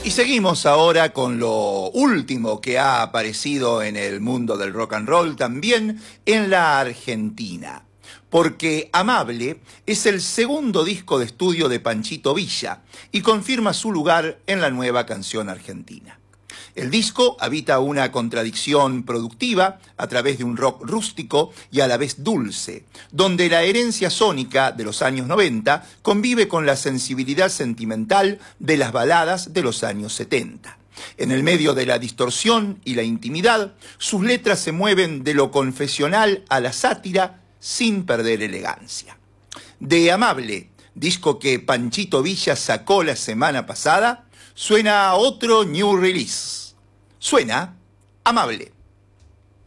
Y seguimos ahora con lo último que ha aparecido en el mundo del rock and roll, también en la Argentina. Porque Amable es el segundo disco de estudio de Panchito Villa y confirma su lugar en la nueva canción argentina. El disco habita una contradicción productiva a través de un rock rústico y a la vez dulce, donde la herencia sónica de los años 90 convive con la sensibilidad sentimental de las baladas de los años 70. En el medio de la distorsión y la intimidad, sus letras se mueven de lo confesional a la sátira sin perder elegancia. De Amable, disco que Panchito Villa sacó la semana pasada, suena otro new release. Suena Amable.